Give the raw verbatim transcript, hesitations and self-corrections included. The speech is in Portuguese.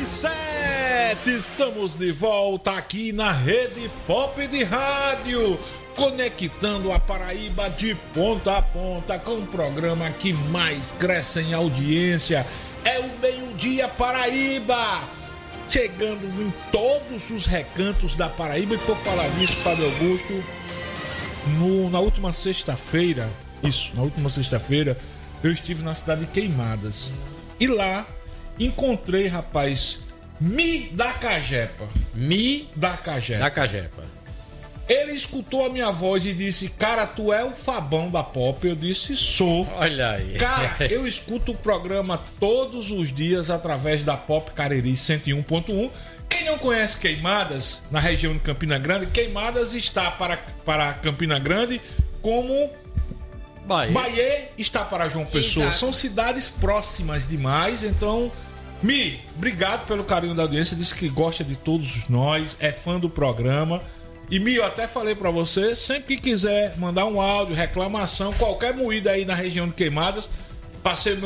e sete, estamos de volta aqui na Rede Pop de Rádio, conectando a Paraíba de ponta a ponta com o programa que mais cresce em audiência. É o Meio-Dia Paraíba, chegando em todos os recantos da Paraíba. E por falar nisso, Fábio Augusto, no, na última sexta-feira, isso, na última sexta-feira, eu estive na cidade de Queimadas. E lá encontrei, rapaz, Mi da Cajepa. Mi da Cajepa. Da Cajepa. Ele escutou a minha voz e disse: cara, tu é o Fabão da Pop. Eu disse: sou. Olha aí. Cara, eu escuto o programa todos os dias através da Pop Cariri cento e um ponto um. Quem não conhece Queimadas, na região de Campina Grande, Queimadas está para, para Campina Grande como Bahia. Bahia está para João Pessoa. Exato. São cidades próximas demais. Então, Mi, obrigado pelo carinho da audiência. Disse que gosta de todos nós, é fã do programa. E Mi, eu até falei para você, sempre que quiser mandar um áudio, reclamação, qualquer moída aí na região de Queimadas, passei